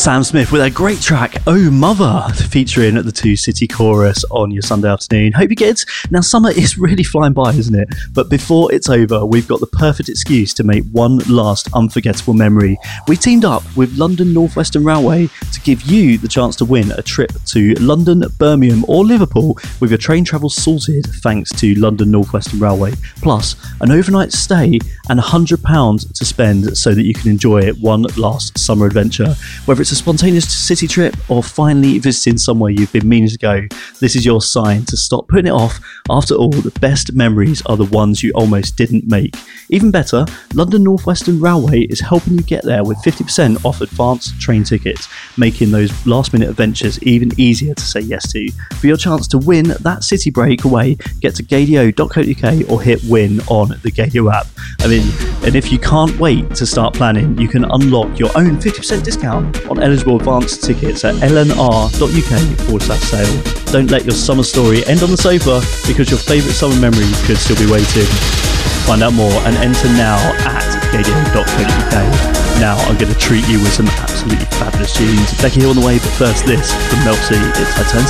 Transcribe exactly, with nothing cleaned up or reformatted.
Sam Smith with a great track, Oh Mother, featuring the Two City Chorus on your Sunday afternoon. Hope you get it. Now, summer is really flying by, isn't it? But before it's over, we've got the perfect excuse to make one last unforgettable memory. We teamed up with London North Western Railway to give you the chance to win a trip to London, Birmingham or Liverpool with your train travel sorted thanks to London North Western Railway. Plus, an overnight stay and one hundred pounds to spend so that you can enjoy one last summer adventure. Whether it's a spontaneous city trip or finally visiting somewhere you've been meaning to go, this is your sign to stop putting it off. After all, the best memories are the ones you almost didn't make. Even better, London North Western Railway is helping you get there with fifty percent off advanced train tickets, making those last minute adventures even easier to say yes to. For your chance to win that city break away, get to gadio dot co dot uk or hit win on the Gadio app. I mean, and if you can't wait to start planning, you can unlock your own fifty percent discount on eligible advanced tickets at lnr.uk forward slash sale. Don't let your summer story end on the sofa because your favourite summer memory could still be waiting. Find out more and enter now at gadio dot co dot uk. Now I'm going to treat you with some absolutely fabulous tunes. Becky Hill on the way, but first this from Mel C. It's her turn.